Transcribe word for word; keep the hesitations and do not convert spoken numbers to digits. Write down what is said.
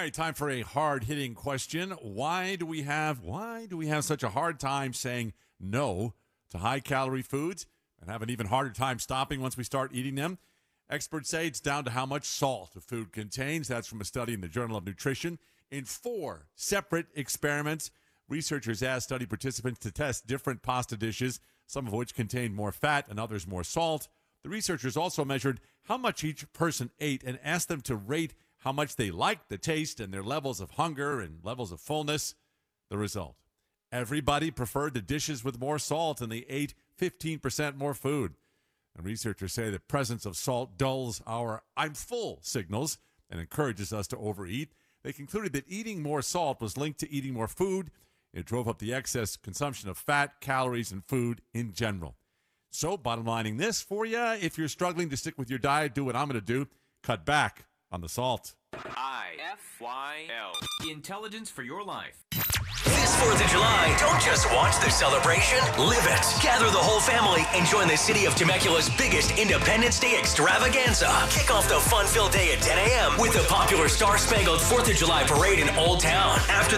right, time for a hard-hitting question. Why do we have why do we have such a hard time saying no to high-calorie foods and have an even harder time stopping once we start eating them? Experts say it's down to how much salt a food contains. That's from a study in the Journal of Nutrition. In four separate experiments, researchers asked study participants to test different pasta dishes, some of which contained more fat and others more salt. The researchers also measured how much each person ate and asked them to rate how much they liked the taste and their levels of hunger and levels of fullness. The result: everybody preferred the dishes with more salt, and they ate fifteen percent more food. And researchers say the presence of salt dulls our "I'm full" signals and encourages us to overeat. They concluded that eating more salt was linked to eating more food. It drove up the excess consumption of fat, calories, and food in general. So, bottom lining this for you, if you're struggling to stick with your diet, do what I'm going to do. Cut back on the salt. I F Y L. Intelligence for your life. This fourth of July, don't just watch the celebration, live it. Gather the whole family and join the city of Temecula's biggest Independence Day extravaganza. Kick off the fun-filled day at ten a.m. with the popular Star Spangled fourth of July parade in Old Town. After